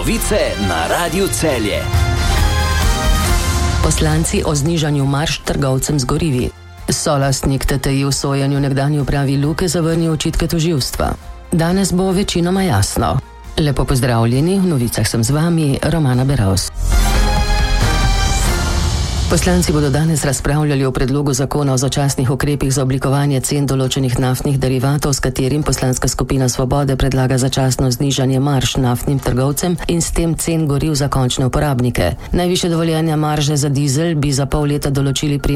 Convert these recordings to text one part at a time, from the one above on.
Novice na Radiu Celje. Poslanci o znižanju marž trgovcem z gorivi. Solastnik TTI v sojenju nekdanji upravi Luke zavrnil očitke tožilstva. Danes bo večinoma jasno. Lepo pozdravljeni, v novicah sem z vami, Romana Beravs. Poslanci bodo danes razpravljali o predlogu zakona o začasnih ukrepih za oblikovanje cen določenih naftnih derivatov, s katerim poslanska skupina Svobode predlaga začasno znižanje marž naftnim trgovcem in s tem cen goriv za končne uporabnike. Najvišje dovoljene marže za dizel bi za pol leta določili pri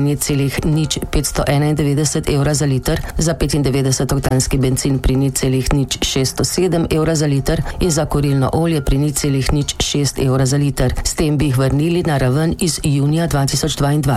0,591 evra za liter, za 95-oktanski bencin pri 0,607 evra za liter in za kurilno olje pri 0,06 evra za liter. S tem bi jih vrnili na raven iz junija 2022.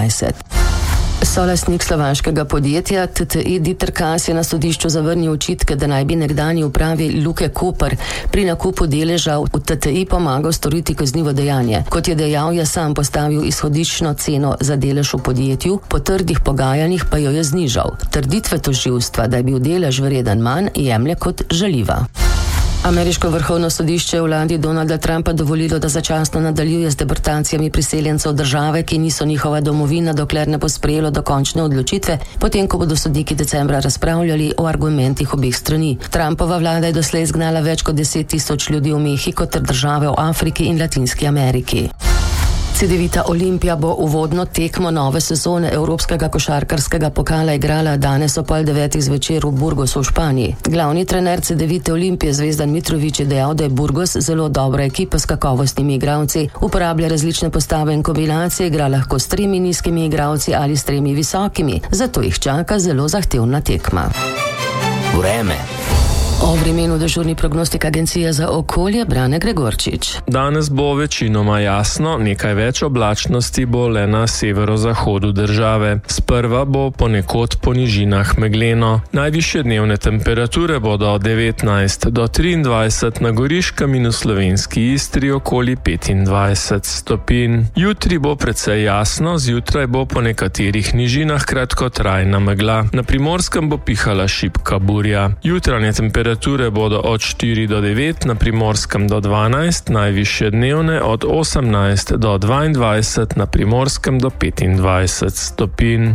Solastnik slovaškega podjetja TTI Dieter Kaas je na sodišču zavrnil očitke, da naj bi nekdanji upravi Luke Koper pri nakupu deleža v TTI pomagal storiti kaznivo dejanje. Kot je dejal, je sam postavil izhodiščno ceno za delež v podjetju, po trdih pogajanjih pa jo je znižal. Trditve tožilstva, da je bil delež vreden manj, jemlje kot žaljiva. Ameriško vrhovno sodišče je vladi Donalda Trumpa dovolilo, da začasno nadaljuje z deportacijami priseljencev države, ki niso njihova domovina, dokler ne bo sprejelo dokončne odločitve, potem ko bodo sodniki decembra razpravljali o argumentih obeh strani. Trumpova vlada je doslej izgnala več kot 10.000 ljudi v Mehiko ter države v Afriki in Latinski Ameriki. Cedevita Olimpija bo uvodno tekmo nove sezone Evropskega košarkarskega pokala igrala danes ob 8:30 zvečer v Burgosu v Španiji. Glavni trener Cedevite Olimpije Zvezdan Mitrović je dejal, da je Burgos zelo dobra ekipa s kakovostnimi igralci, uporablja različne postave in kombinacije, igra lahko s 3 nizkimi igralci ali s 3 visokimi, zato jih čaka zelo zahtevna tekma. Vreme. O vremenu dežurni prognostik Agencije za okolje Brane Gregorčič. Danes bo večinoma jasno, nekaj več oblačnosti bo le na severozahodu države. Sprva bo ponekod po nižinah megleno. Najvišje dnevne temperature bodo od 19 do 23, na Goriškem in v slovenski Istri okoli 25 stopinj. Jutri bo precej jasno, zjutraj bo po nekaterih nižinah kratkotrajna megla. Na Primorskem bo pihala šibka burja. Jutranje temperature bodo od 4 do 9, na Primorskem do 12, najvišje dnevne od 18 do 22, na Primorskem do 25 stopinj.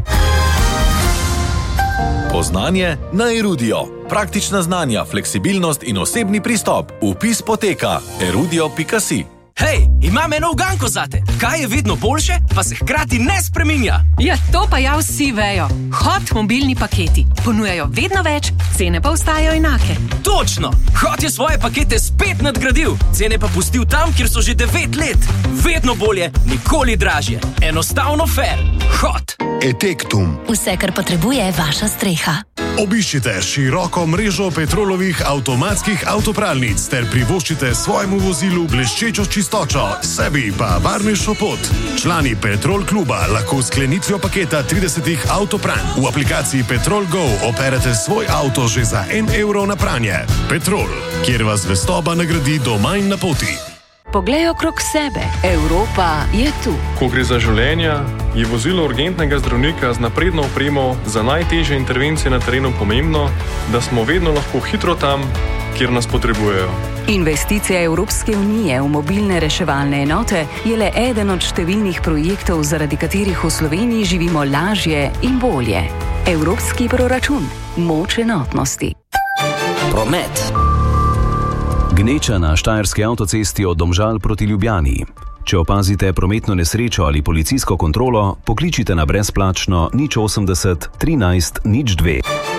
Poznanje na Erudio. Praktična znanja, fleksibilnost in osebni pristop. Vpis poteka erudio.si. Hej, imam eno uganko zate. Kaj je vedno boljše, pa se hkrati ne spreminja? Ja, to pa ja vsi vejo. Hot mobilni paketi. Ponujajo vedno več, cene pa ostajajo enake. Točno! Hot je svoje pakete spet nadgradil. Cene pa pustil tam, kjer so že 9 let. Vedno bolje, nikoli dražje. Enostavno fair. Hot! Etektum. Vse, kar potrebuje vaša streha. Obiščite široko mrežo Petrolovih avtomatskih avtopralnic ter privoščite svojemu vozilu bleščečo čistočo, sebi pa varnejšo pot. Člani Petrol kluba lahko s sklenitvijo paketa 30 avtopranj v aplikaciji Petrol Go operete svoj avto že za 1 evro na pranje. Petrol, kjer vas zvestoba nagradi doma in na poti. Poglej okrog sebe. Evropa je tu. Ko gre za življenja, je vozilo urgentnega zdravnika z napredno opremo za najtežje intervencije na terenu pomembno, da smo vedno lahko hitro tam, kjer nas potrebujejo. Investicija Evropske unije v mobilne reševalne enote je le eden od številnih projektov, zaradi katerih v Sloveniji živimo lažje in bolje. Evropski proračun. Moč enotnosti. Promet. Gneča na štajerski avtocesti od Domžal proti Ljubljani. Če opazite prometno nesrečo ali policijsko kontrolo, pokličite na brezplačno 080 13 02.